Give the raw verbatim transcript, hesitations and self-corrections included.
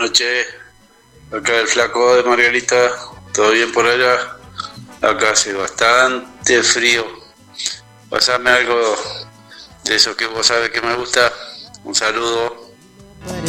noches. Acá el flaco de Margarita. ¿Todo bien por allá? Acá hace bastante frío. Pasame algo de eso que vos sabés que me gusta. Un saludo.